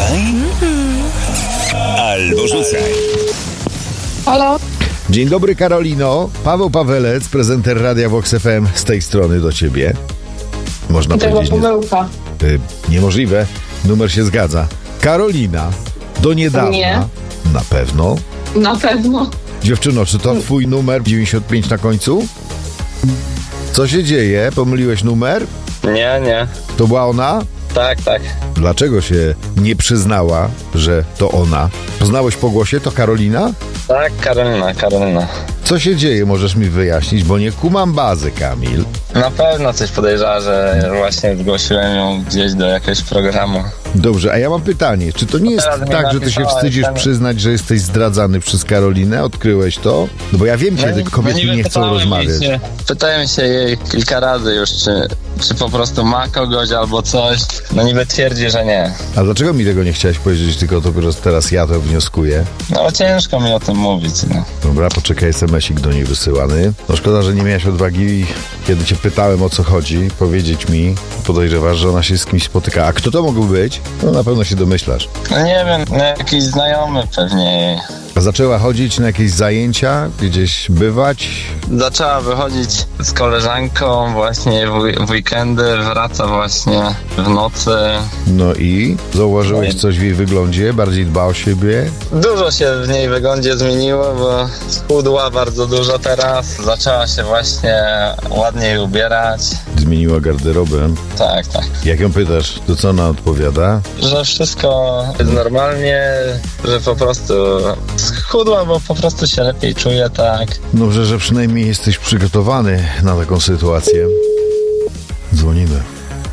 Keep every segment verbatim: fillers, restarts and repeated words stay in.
Kochaj albo rzucaj. Halo? Dzień dobry, Karolino. Paweł Pawelec, prezenter Radia Vox F M, z tej strony do ciebie. Można Tego powiedzieć... pomyłka. Nie, y, niemożliwe. Numer się zgadza. Karolina, do niedawna. Nie. Na pewno. Na pewno. Dziewczyno, czy to twój numer dziewięćdziesiąt pięć na końcu? Co się dzieje? Pomyliłeś numer? Nie, nie. To była ona? Tak, tak. Dlaczego się nie przyznała, że to ona? Poznałeś po głosie? To Karolina? Tak, Karolina, Karolina. Co się dzieje? Możesz mi wyjaśnić, bo nie kumam bazy, Kamil. Na pewno coś podejrzała, że właśnie zgłosiłem ją gdzieś do jakiegoś programu. Dobrze, a ja mam pytanie. Czy to nie jest Teraz mi tak, że ty się napisałeś, wstydzisz ten- przyznać, że jesteś zdradzany przez Karolinę? Odkryłeś to? No bo ja wiem, kiedy kobiety niby nie chcą pytałem rozmawiać. jej się- Pytałem się jej kilka razy już, czy, czy po prostu ma kogoś albo coś. No niby twierdzi, że nie. A dlaczego mi tego nie chciałeś powiedzieć, tylko dopiero teraz ja to wnioskuję? No ciężko mi o tym mówić, no. Dobra, poczekaj, es em esik do niej wysyłany. No szkoda, że nie miałeś odwagi, kiedy cię pytałem, o co chodzi, powiedzieć mi. Podejrzewasz, że ona się z kimś spotyka. A kto to mógł być? No na pewno się domyślasz. No nie wiem, no jakiś znajomy pewnie jej. A zaczęła chodzić na jakieś zajęcia, gdzieś bywać? Zaczęła wychodzić z koleżanką właśnie w, w weekendy, wraca właśnie w nocy. No i zauważyłeś coś w jej wyglądzie? Bardziej dba o siebie? Dużo się w niej wyglądzie zmieniło, bo schudła bardzo dużo teraz. Zaczęła się właśnie ładniej ubierać. Zmieniła garderobę. Tak, tak. Jak ją pytasz, to co ona odpowiada? Że wszystko jest normalnie, że po prostu schudła, bo po prostu się lepiej czuje, tak. Dobrze, że przynajmniej jesteś przygotowany na taką sytuację. Dzwonimy.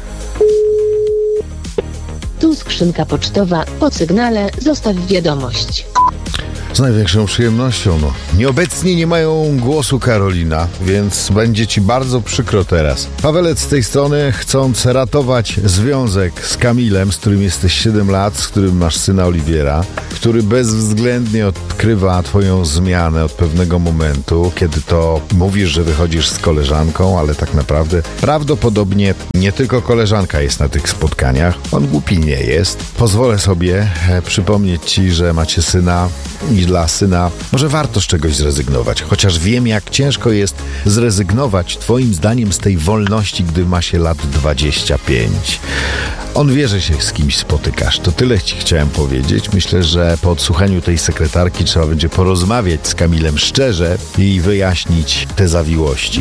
Tu skrzynka pocztowa. Po sygnale zostaw wiadomość. Z największą przyjemnością, no. Nieobecni nie mają głosu, Karolina, więc będzie ci bardzo przykro teraz. Pawelec z tej strony, chcąc ratować związek z Kamilem, z którym jesteś siedem lat, z którym masz syna Oliwiera, który bezwzględnie odkrywa twoją zmianę od pewnego momentu, kiedy to mówisz, że wychodzisz z koleżanką, ale tak naprawdę prawdopodobnie nie tylko koleżanka jest na tych spotkaniach. On głupi nie jest. Pozwolę sobie e, przypomnieć ci, że macie syna i dla syna może warto z czegoś zrezygnować, chociaż wiem, jak ciężko jest zrezygnować twoim zdaniem z tej wolności, gdy ma się lat dwadzieścia pięć. On wie, że się z kimś spotykasz. To tyle ci chciałem powiedzieć. Myślę, że po odsłuchaniu tej sekretarki trzeba będzie porozmawiać z Kamilem szczerze i wyjaśnić te zawiłości.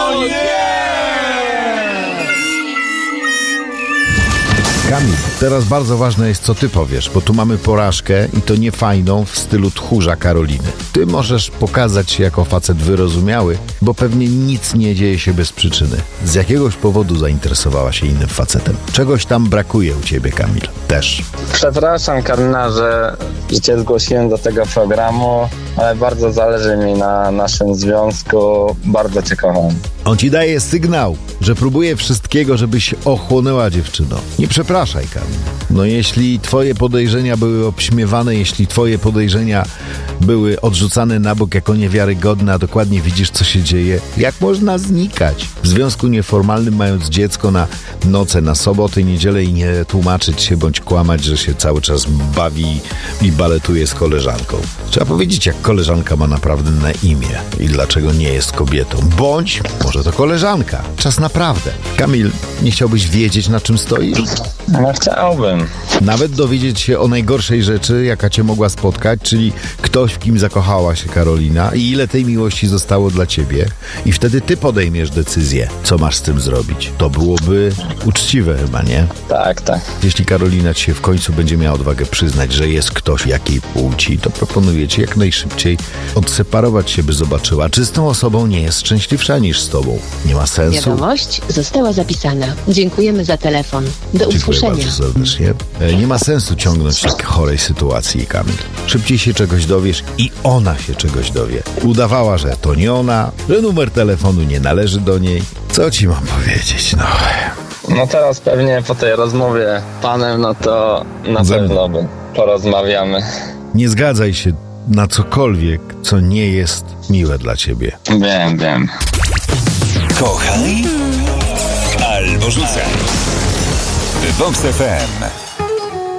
Kamil, teraz bardzo ważne jest, co ty powiesz, bo tu mamy porażkę i to nie fajną w stylu tchórza Karoliny. Ty możesz pokazać się jako facet wyrozumiały, bo pewnie nic nie dzieje się bez przyczyny. Z jakiegoś powodu zainteresowała się innym facetem. Czegoś tam brakuje u ciebie, Kamil. Też. Przepraszam, Karolina, że, że cię zgłosiłem do tego programu, ale bardzo zależy mi na naszym związku. Bardzo cię kocham. On ci daje sygnał, że próbuje wszystkiego, żebyś ochłonęła, dziewczyno. Nie przepraszaj, Kamil. No jeśli twoje podejrzenia były obśmiewane, jeśli twoje podejrzenia były odrzucane na bok jako niewiarygodne, a dokładnie widzisz, co się dzieje, jak można znikać w związku nieformalnym, mając dziecko na noce, na soboty, niedzielę i nie tłumaczyć się bądź kłamać, że się cały czas bawi i baletuje z koleżanką. Trzeba powiedzieć, jak koleżanka ma naprawdę na imię i dlaczego nie jest kobietą. Bądź może to koleżanka. Czas naprawdę. Kamil, nie chciałbyś wiedzieć, na czym stoisz? No chciałbym. Nawet dowiedzieć się o najgorszej rzeczy, jaka cię mogła spotkać, czyli ktoś, w kim zakochała się Karolina i ile tej miłości zostało dla ciebie, i wtedy ty podejmiesz decyzję, co masz z tym zrobić. To byłoby uczciwe chyba, nie? Tak, tak. Jeśli Karolina ci się w końcu będzie miała odwagę przyznać, że jest ktoś jakiej płci, to proponuję ci jak najszybciej odseparować się, by zobaczyła, czy z tą osobą nie jest szczęśliwsza niż z tobą. Nie ma sensu. Wiadomość została zapisana. Dziękujemy za telefon. Do Dziękuję usłyszenia. bardzo serdecznie. E, Nie ma sensu ciągnąć tak chorej sytuacji, Kamil. Szybciej się czegoś dowiesz i ona się czegoś dowie. Udawała, że to nie ona, że numer telefonu nie należy do niej. Co ci mam powiedzieć, no... No teraz pewnie po tej rozmowie z panem, no to na Ze mną. pewno by porozmawiamy. Nie zgadzaj się na cokolwiek, co nie jest miłe dla ciebie. Wiem, wiem. Kochaj albo rzucaj. Vox F M.